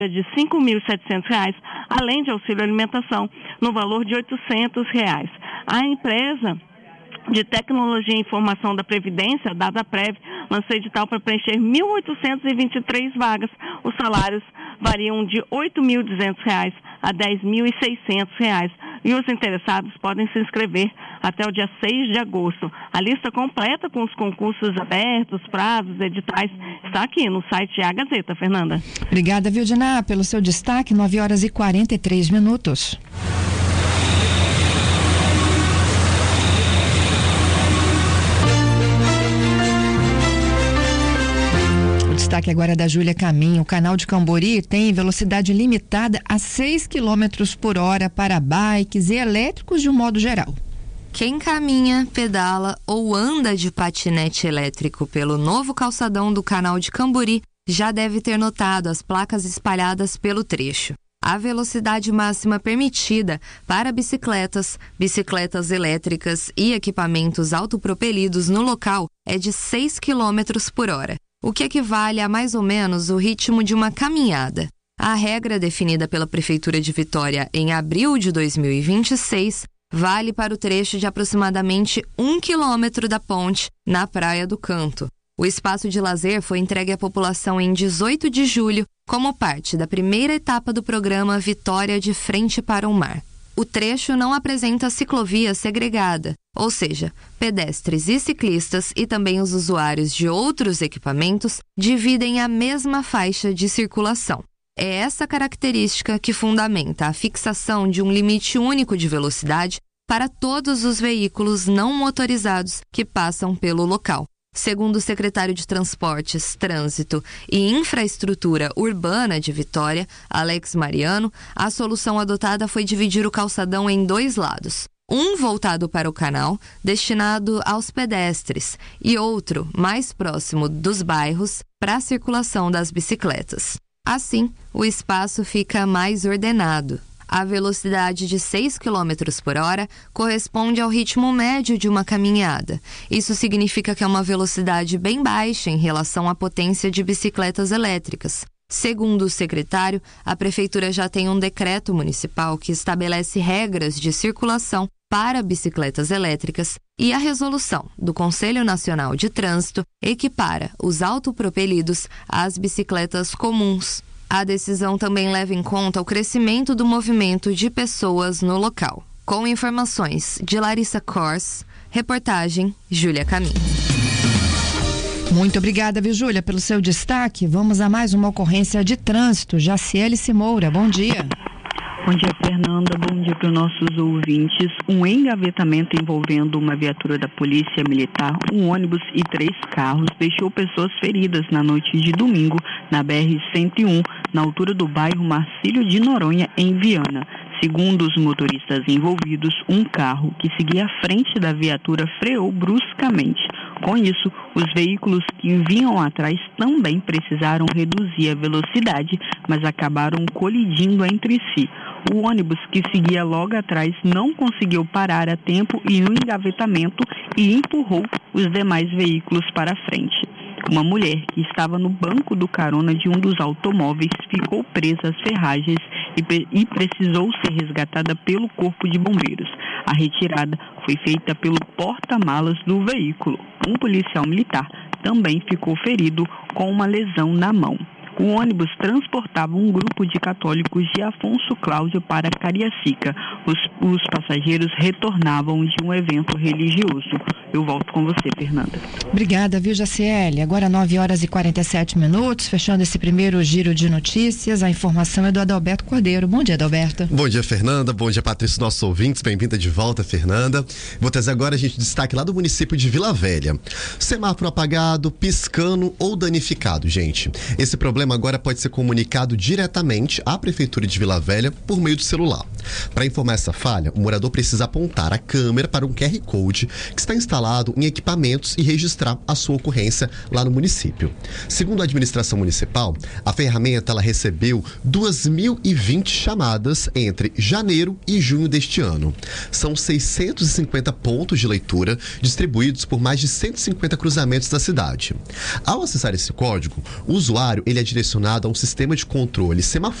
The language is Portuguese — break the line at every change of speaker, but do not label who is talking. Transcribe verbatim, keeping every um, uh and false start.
de cinco mil e setecentos reais, além de auxílio alimentação no valor de oitocentos reais. A empresa de Tecnologia e Informação da Previdência, a Dataprev, lançou edital para preencher mil oitocentas e vinte e três vagas. Os salários variam de oito mil e duzentos reais a dez mil e seiscentos reais. E os interessados podem se inscrever até o dia seis de agosto. A lista completa com os concursos abertos, prazos, editais, está aqui no site A Gazeta. Fernanda.
Obrigada, Vildina, pelo seu destaque. nove horas e quarenta e três minutos. Destaque agora da Júlia Caminho. O canal de Cambori tem velocidade limitada a seis quilômetros por hora para bikes e elétricos de um modo geral.
Quem caminha, pedala ou anda de patinete elétrico pelo novo calçadão do canal de Cambori já deve ter notado as placas espalhadas pelo trecho. A velocidade máxima permitida para bicicletas, bicicletas elétricas e equipamentos autopropelidos no local é de seis quilômetros por hora. O que equivale a mais ou menos o ritmo de uma caminhada. A regra definida pela Prefeitura de Vitória em abril de dois mil e vinte e seis vale para o trecho de aproximadamente um quilômetro da ponte na Praia do Canto. O espaço de lazer foi entregue à população em dezoito de julho como parte da primeira etapa do programa Vitória de Frente para o Mar. O trecho não apresenta ciclovia segregada, ou seja, pedestres e ciclistas e também os usuários de outros equipamentos dividem a mesma faixa de circulação. É essa característica que fundamenta a fixação de um limite único de velocidade para todos os veículos não motorizados que passam pelo local. Segundo o secretário de Transportes, Trânsito e Infraestrutura Urbana de Vitória, Alex Mariano, a solução adotada foi dividir o calçadão em dois lados. Um voltado para o canal, destinado aos pedestres, e outro, mais próximo dos bairros, para a circulação das bicicletas. Assim, o espaço fica mais ordenado. A velocidade de seis quilômetros por hora corresponde ao ritmo médio de uma caminhada. Isso significa que é uma velocidade bem baixa em relação à potência de bicicletas elétricas. Segundo o secretário, a Prefeitura já tem um decreto municipal que estabelece regras de circulação para bicicletas elétricas e a resolução do Conselho Nacional de Trânsito equipara os autopropelidos às bicicletas comuns. A decisão também leva em conta o crescimento do movimento de pessoas no local. Com informações de Larissa Kors, reportagem Júlia Caminho.
Muito obrigada, viu, Júlia, pelo seu destaque. Vamos a mais uma ocorrência de trânsito. Jaciele Moura, bom dia.
Bom dia, Fernanda. Bom dia para os nossos ouvintes. Um engavetamento envolvendo uma viatura da Polícia Militar, um ônibus e três carros deixou pessoas feridas na noite de domingo na B R cento e um, na altura do bairro Marcílio de Noronha, em Viana. Segundo os motoristas envolvidos, um carro que seguia à frente da viatura freou bruscamente. Com isso, os veículos que vinham atrás também precisaram reduzir a velocidade, mas acabaram colidindo entre si. O ônibus que seguia logo atrás não conseguiu parar a tempo e no engavetamento e empurrou os demais veículos para frente. Uma mulher que estava no banco do carona de um dos automóveis ficou presa às ferragens e, e precisou ser resgatada pelo Corpo de Bombeiros. A retirada foi feita pelo porta-malas do veículo. Um policial militar também ficou ferido com uma lesão na mão. O ônibus transportava um grupo de católicos de Afonso Cláudio para Cariacica. Os, os passageiros retornavam de um evento religioso. Eu volto com você, Fernanda.
Obrigada, viu, Jaciele? Agora nove horas e quarenta e sete minutos, fechando esse primeiro giro de notícias. A informação é do Adalberto Cordeiro. Bom dia, Adalberto.
Bom dia, Fernanda. Bom dia, Patrícia, nossos ouvintes. Bem-vinda de volta, Fernanda. Vou trazer agora a gente destaque lá do município de Vila Velha. Semáforo apagado, piscando ou danificado, gente. Esse problema agora pode ser comunicado diretamente à Prefeitura de Vila Velha por meio do celular. Para informar confirmar essa falha, o morador precisa apontar a câmera para um Q R Code que está instalado em equipamentos e registrar a sua ocorrência lá no município. Segundo a administração municipal, a ferramenta ela recebeu duas mil e vinte chamadas entre janeiro e junho deste ano. São seiscentos e cinquenta pontos de leitura distribuídos por mais de cento e cinquenta cruzamentos da cidade. Ao acessar esse código, o usuário ele é direcionado a um sistema de controle semafórico